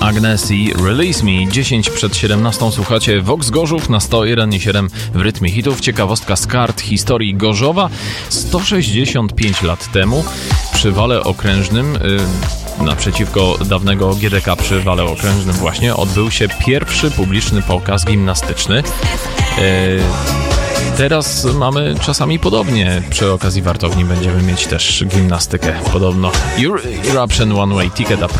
Agnes i Release Me. 10 przed 17 słuchacie Vox Gorzów na 101,7 w rytmie hitów. Ciekawostka z kart historii Gorzowa. 165 lat temu przy wale okrężnym, naprzeciwko dawnego GDK przy wale okrężnym właśnie, odbył się pierwszy publiczny pokaz gimnastyczny. Teraz mamy czasami podobnie. Przy okazji wartowni będziemy mieć też gimnastykę podobno. Eruption One Way Ticket